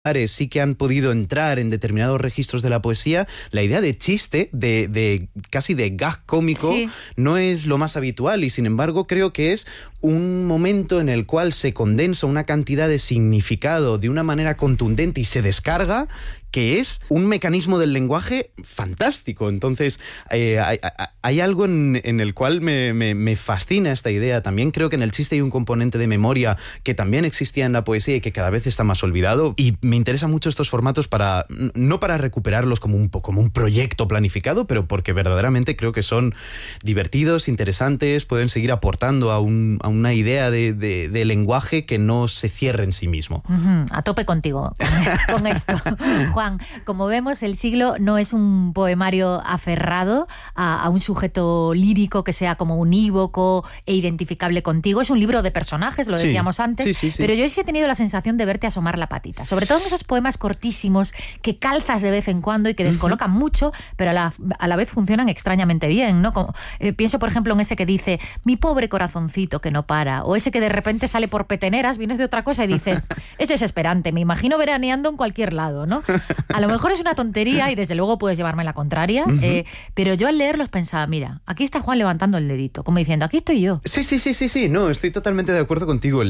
sí que han podido entrar en determinados registros de la poesía, la idea de chiste, de casi de gag cómico, sí, no es lo más habitual y sin embargo creo que es un momento en el cual se condensa una cantidad de significado de una manera contundente y se descarga, que es un mecanismo del lenguaje fantástico. Entonces, hay algo en el cual me fascina esta idea. También creo que en el chiste hay un componente de memoria que también existía en la poesía y que cada vez está más olvidado. Y me interesan mucho estos formatos no para recuperarlos como un proyecto planificado, pero porque verdaderamente creo que son divertidos, interesantes, pueden seguir aportando a una idea de lenguaje que no se cierre en sí mismo. A tope contigo con esto. Juan, como vemos, El siglo no es un poemario aferrado a un sujeto lírico que sea como unívoco e identificable contigo. Es un libro de personajes, lo decíamos antes, sí. pero yo sí he tenido la sensación de verte asomar la patita, sobre todo en esos poemas cortísimos que calzas de vez en cuando y que descolocan mucho, pero a la vez funcionan extrañamente bien, ¿no? Pienso, por ejemplo, en ese que dice mi pobre corazoncito que no para, o ese que de repente sale por peteneras, vienes de otra cosa y dices, es desesperante, me imagino veraneando en cualquier lado, ¿no? A lo mejor es una tontería y desde luego puedes llevarme la contraria, pero yo al leerlos pensaba, mira, aquí está Juan levantando el dedito, como diciendo, aquí estoy yo. Sí, no, estoy totalmente de acuerdo contigo.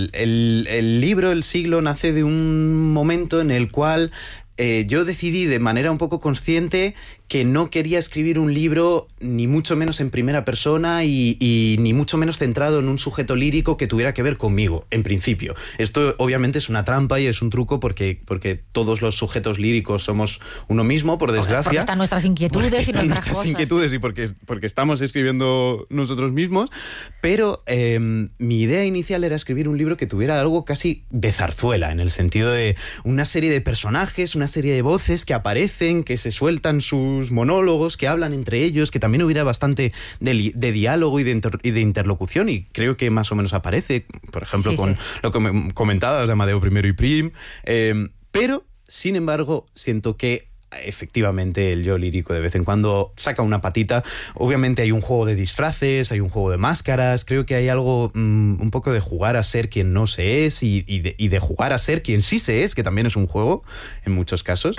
El libro El siglo nace de un momento en el cual yo decidí de manera un poco consciente que no quería escribir un libro ni mucho menos en primera persona y ni mucho menos centrado en un sujeto lírico que tuviera que ver conmigo, en principio. Esto obviamente es una trampa y es un truco porque todos los sujetos líricos somos uno mismo, por desgracia. Porque están nuestras inquietudes y nuestras cosas. Inquietudes y porque estamos escribiendo nosotros mismos, pero mi idea inicial era escribir un libro que tuviera algo casi de zarzuela, en el sentido de una serie de personajes, una serie de voces que aparecen, que se sueltan sus monólogos, que hablan entre ellos, que también hubiera bastante de diálogo y de interlocución, y creo que más o menos aparece, por ejemplo, con lo que me comentabas de Amadeo I y Prim, pero, sin embargo, siento que efectivamente el yo lírico de vez en cuando saca una patita. Obviamente hay un juego de disfraces, hay un juego de máscaras, creo que hay algo un poco de jugar a ser quien no se es y de jugar a ser quien sí se es, que también es un juego en muchos casos.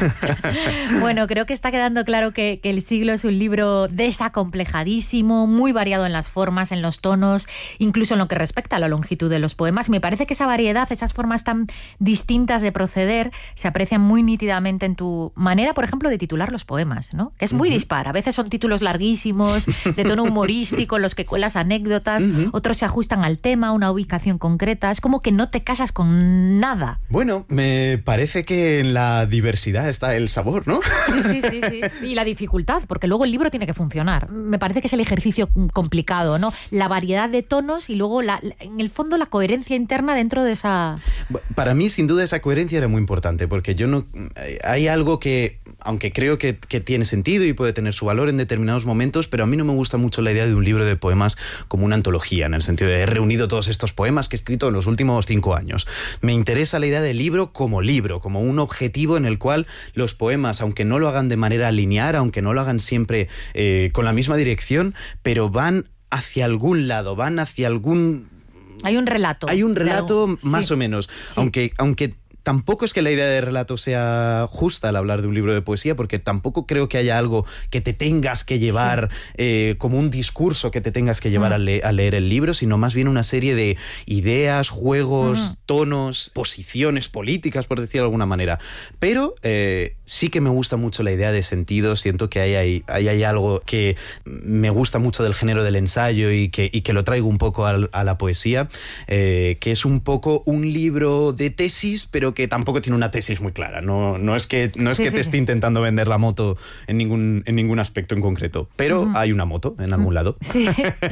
Bueno, creo que está quedando claro que El siglo es un libro desacomplejadísimo, muy variado en las formas, en los tonos, incluso en lo que respecta a la longitud de los poemas. Me parece que esa variedad, esas formas tan distintas de proceder, se aprecian muy nítidamente en tu manera, por ejemplo, de titular los poemas, ¿no? Que es muy dispar. A veces son títulos larguísimos, de tono humorístico, en los que cuelas anécdotas, otros se ajustan al tema, a una ubicación concreta. Es como que no te casas con nada. Bueno, me parece que en la diversidad está el sabor, ¿no? Sí. Y la dificultad, porque luego el libro tiene que funcionar. Me parece que es el ejercicio complicado, ¿no? La variedad de tonos y luego, en el fondo, la coherencia interna dentro de esa... Para mí, sin duda, esa coherencia era muy importante, porque yo no... Hay algo que, aunque creo que tiene sentido y puede tener su valor en determinados momentos, pero a mí no me gusta mucho la idea de un libro de poemas como una antología, en el sentido de he reunido todos estos poemas que he escrito en los últimos 5 años. Me interesa la idea del libro, como un objetivo en el cual los poemas, aunque no lo hagan de manera lineal, aunque no lo hagan siempre con la misma dirección, pero van hacia algún lado, van hacia algún... Hay un relato. Hay un relato más o menos, aunque tampoco es que la idea de relato sea justa al hablar de un libro de poesía, porque tampoco creo que haya algo que te tengas que llevar, como un discurso que te tengas que llevar a leer el libro, sino más bien una serie de ideas, juegos, tonos, posiciones políticas, por decirlo de alguna manera. Pero sí que me gusta mucho la idea de sentido. Siento que hay algo que me gusta mucho del género del ensayo y que lo traigo un poco a la poesía, que es un poco un libro de tesis, pero que tampoco tiene una tesis muy clara. No es que te esté intentando vender la moto en ningún aspecto en concreto, pero hay una moto en algún lado. Sí.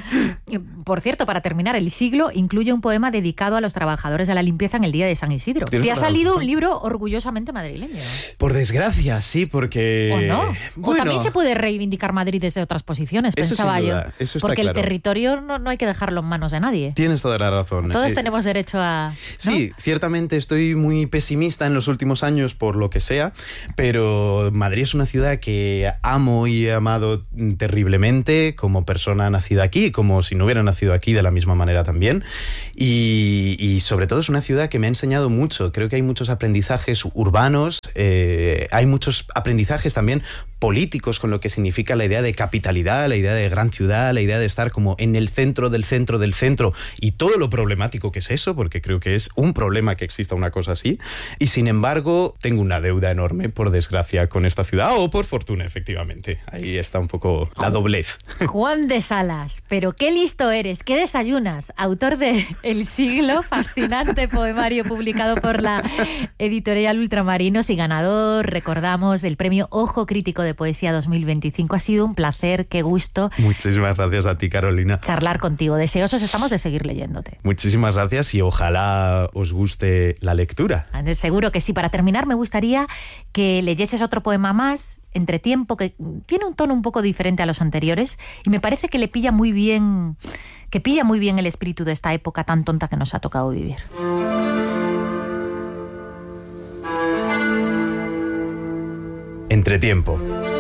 Por cierto, para terminar, El siglo incluye un poema dedicado a los trabajadores de la limpieza en el día de San Isidro. Te ha salido un libro orgullosamente madrileño. Por desgracia, sí, porque... ¿O no? Bueno, o también se puede reivindicar Madrid desde otras posiciones, pensaba yo. Eso está porque claro. El territorio no hay que dejarlo en manos de nadie. Tienes toda la razón. Todos tenemos derecho a... ¿no? Sí, ciertamente estoy muy pesimista en los últimos años por lo que sea, pero Madrid es una ciudad que amo y he amado terriblemente como persona nacida aquí, como si no hubiera nacido aquí de la misma manera también. Y sobre todo es una ciudad que me ha enseñado mucho. Creo que hay muchos aprendizajes urbanos, hay muchos aprendizajes también políticos con lo que significa la idea de capitalidad, la idea de gran ciudad, la idea de estar como en el centro del centro del centro y todo lo problemático que es eso, porque creo que es un problema que exista una cosa así. Y sin embargo, tengo una deuda enorme, por desgracia, con esta ciudad, o por fortuna, efectivamente. Ahí está un poco la doblez. Juan de Salas, pero qué listo eres, ¿qué desayunas? Autor de El siglo, fascinante poemario publicado por la editorial Ultramarinos y ganador, recordamos, del premio Ojo Crítico de Poesía 2025. Ha sido un placer, qué gusto. Muchísimas gracias a ti, Carolina. Charlar contigo. Deseosos estamos de seguir leyéndote. Muchísimas gracias y ojalá os guste la lectura. Seguro que sí. Para terminar, me gustaría que leyeses otro poema más, Entre tiempo, que tiene un tono un poco diferente a los anteriores y me parece que le pilla muy bien, el espíritu de esta época tan tonta que nos ha tocado vivir. Entretiempo.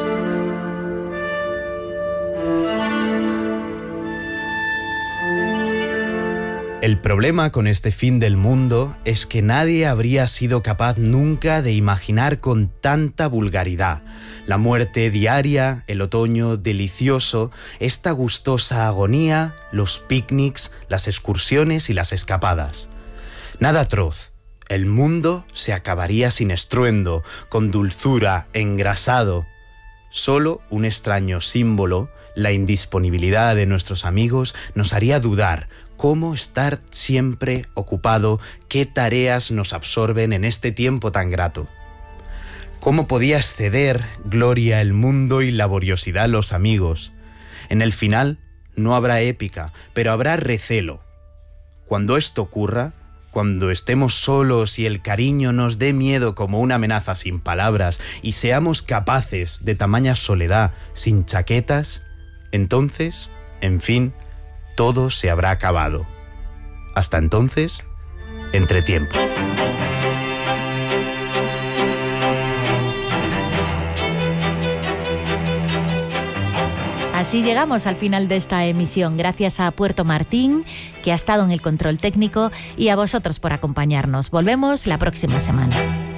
El problema con este fin del mundo es que nadie habría sido capaz nunca de imaginar con tanta vulgaridad la muerte diaria, el otoño delicioso, esta gustosa agonía, los picnics, las excursiones y las escapadas. Nada atroz. El mundo se acabaría sin estruendo, con dulzura, engrasado. Solo un extraño símbolo, la indisponibilidad de nuestros amigos, nos haría dudar cómo estar siempre ocupado, qué tareas nos absorben en este tiempo tan grato. ¿Cómo podía exceder gloria el mundo y laboriosidad los amigos? En el final no habrá épica, pero habrá recelo. Cuando esto ocurra, cuando estemos solos y el cariño nos dé miedo como una amenaza sin palabras y seamos capaces de tamaña soledad sin chaquetas, entonces, en fin, todo se habrá acabado. Hasta entonces, entretiempo. Así llegamos al final de esta emisión. Gracias a Puerto Martín, que ha estado en el control técnico, y a vosotros por acompañarnos. Volvemos la próxima semana.